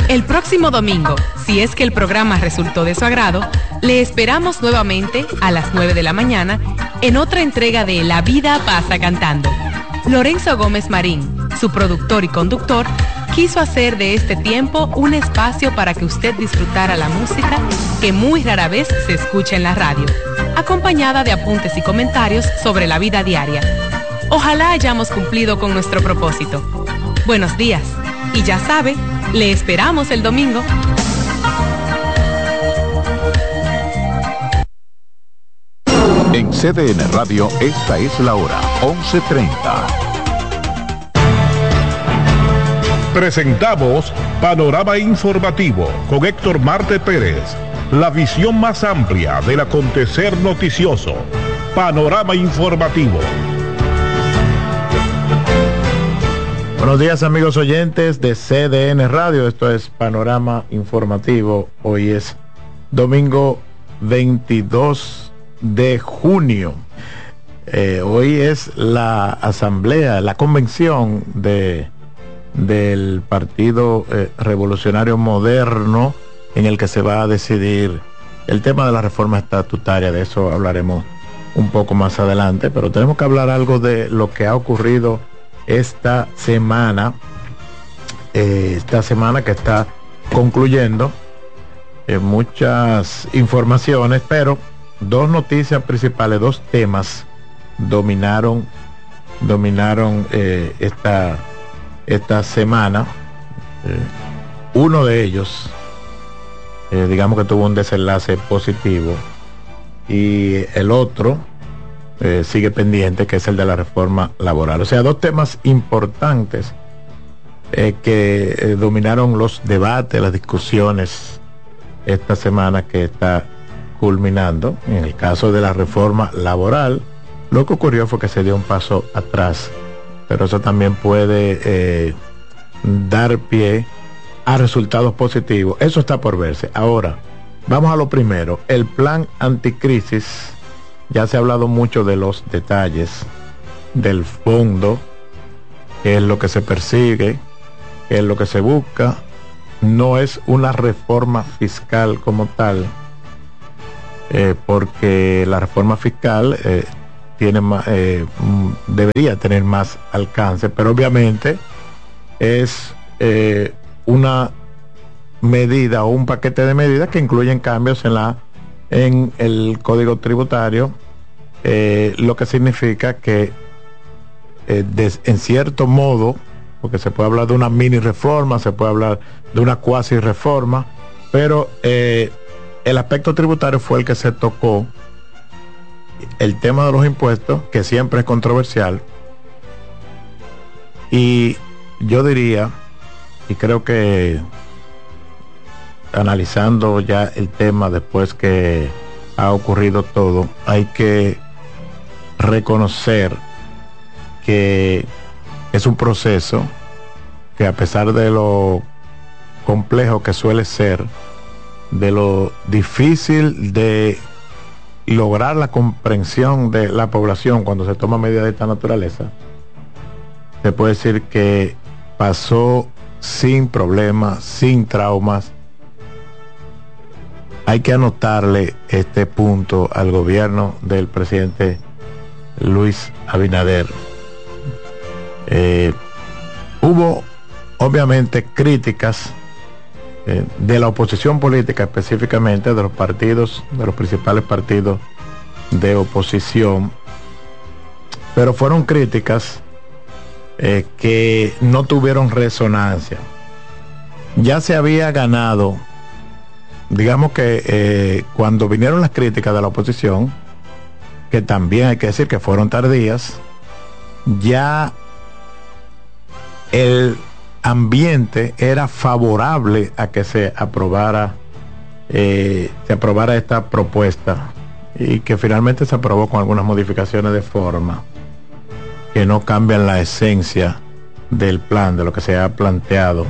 El próximo domingo, si es que el programa resultó de su agrado, le esperamos nuevamente a las 9 de la mañana en otra entrega de La Vida Pasa Cantando. Lorenzo Gómez Marín, su productor y conductor, quiso hacer de este tiempo un espacio para que usted disfrutara la música que muy rara vez se escucha en la radio, acompañada de apuntes y comentarios sobre la vida diaria. Ojalá hayamos cumplido con nuestro propósito. Buenos días, y ya sabe, le esperamos el domingo. En CDN Radio, esta es la hora, 11:30. Presentamos Panorama Informativo con Héctor Marte Pérez. La visión más amplia del acontecer noticioso. Panorama Informativo. Buenos días, amigos oyentes de CDN Radio. Esto es Panorama Informativo. Hoy es domingo 22 de junio. Hoy es la asamblea, la convención del Partido Revolucionario Moderno, en el que se va a decidir el tema de la reforma estatutaria. De eso hablaremos un poco más adelante, pero tenemos que hablar algo de lo que ha ocurrido esta semana que está concluyendo. Muchas informaciones, pero dos noticias principales, dos temas dominaron esta semana. Uno de ellos, digamos que tuvo un desenlace positivo, y el otro sigue pendiente, que es el de la reforma laboral. O sea, dos temas importantes que dominaron los debates, las discusiones esta semana que está culminando. En el caso de la reforma laboral, lo que ocurrió fue que se dio un paso atrás, pero eso también puede dar pie a resultados positivos. Eso está por verse. Ahora, vamos a lo primero, el plan anticrisis. Ya se ha hablado mucho de los detalles del fondo, qué es lo que se persigue, qué es lo que se busca. No es una reforma fiscal como tal, porque la reforma fiscal debería tener más alcance, pero obviamente es una medida o un paquete de medidas que incluyen cambios en el Código Tributario, lo que significa que en cierto modo, porque se puede hablar de una mini reforma, se puede hablar de una cuasi reforma, pero el aspecto tributario fue el que se tocó. El tema de los impuestos, que siempre es controversial, y yo diría, y creo que analizando ya el tema después que ha ocurrido todo, hay que reconocer que es un proceso que, a pesar de lo complejo que suele ser, de lo difícil de lograr la comprensión de la población cuando se toma medidas de esta naturaleza, se puede decir que pasó sin problemas, sin traumas. Hay que anotarle este punto al gobierno del presidente Luis Abinader. Hubo obviamente críticas de la oposición política, específicamente de los partidos, de los principales partidos de oposición, pero fueron críticas que no tuvieron resonancia. Ya se había ganado, digamos que cuando vinieron las críticas de la oposición, que también hay que decir que fueron tardías, ya el ambiente era favorable a que se aprobara esta propuesta, y que finalmente se aprobó con algunas modificaciones de forma que no cambian la esencia del plan, de lo que se ha planteado.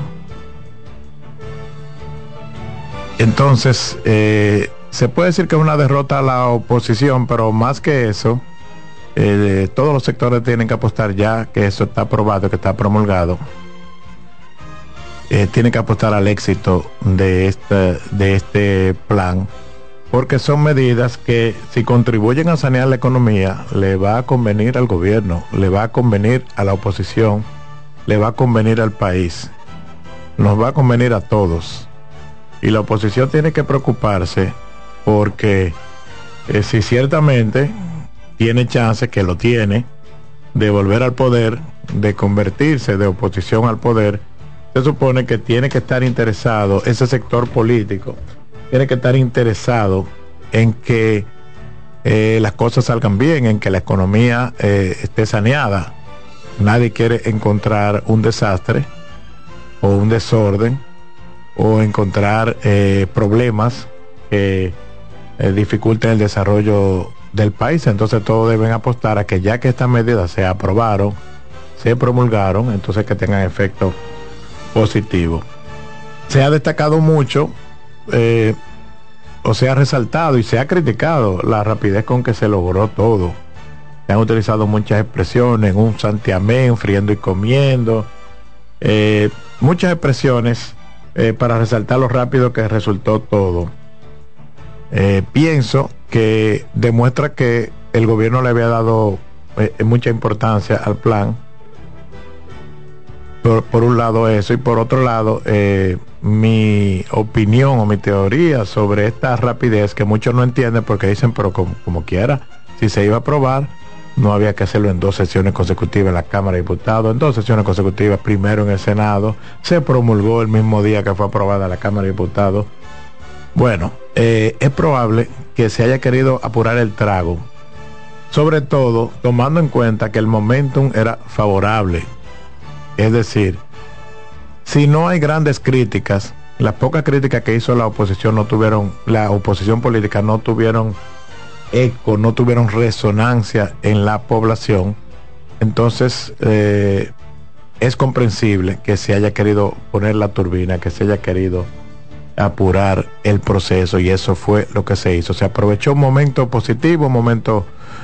Entonces, se puede decir que es una derrota a la oposición, pero más que eso, todos los sectores tienen que apostar, ya que eso está aprobado, que está promulgado, tiene que apostar al éxito de este plan, porque son medidas que, si contribuyen a sanear la economía, le va a convenir al gobierno, le va a convenir a la oposición, le va a convenir al país, nos va a convenir a todos. Y la oposición tiene que preocuparse porque si ciertamente tiene chance, que lo tiene, de volver al poder, de convertirse de oposición al poder, se supone que tiene que estar interesado, ese sector político tiene que estar interesado en que las cosas salgan bien, en que la economía esté saneada. Nadie quiere encontrar un desastre o un desorden o encontrar problemas que dificulten el desarrollo del país. Entonces todos deben apostar a que, ya que estas medidas se aprobaron, se promulgaron, entonces que tengan efecto positivo. Se ha destacado mucho o se ha resaltado y se ha criticado la rapidez con que se logró todo. Se han utilizado muchas expresiones, un santiamén, friendo y comiendo, muchas expresiones para resaltar lo rápido que resultó todo. Pienso que demuestra que el gobierno le había dado mucha importancia al plan. Por un lado eso, y por otro lado mi opinión o mi teoría sobre esta rapidez, que muchos no entienden porque dicen, pero como quiera, si se iba a aprobar, no había que hacerlo en 2 sesiones consecutivas en la Cámara de Diputados, en 2 sesiones consecutivas, primero en el Senado, se promulgó el mismo día que fue aprobada la Cámara de Diputados. Bueno, es probable que se haya querido apurar el trago, sobre todo tomando en cuenta que el momentum era favorable. Es decir, si no hay grandes críticas, las pocas críticas que hizo la oposición la oposición política no tuvieron eco, no tuvieron resonancia en la población, entonces es comprensible que se haya querido poner la turbina, que se haya querido apurar el proceso, y eso fue lo que se hizo. Se aprovechó un momento positivo, un momento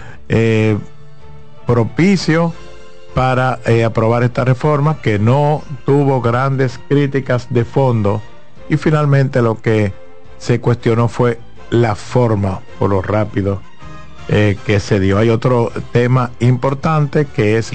propicio para aprobar esta reforma, que no tuvo grandes críticas de fondo, y finalmente lo que se cuestionó fue la forma, por lo rápido que se dio. Hay otro tema importante, que es